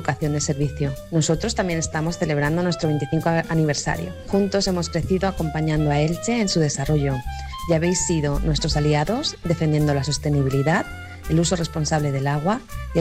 vocación de servicio. Nosotros también estamos celebrando nuestro 25 aniversario. Juntos hemos crecido acompañando a Elche en su desarrollo y habéis sido nuestros aliados defendiendo la sostenibilidad, el uso responsable del agua y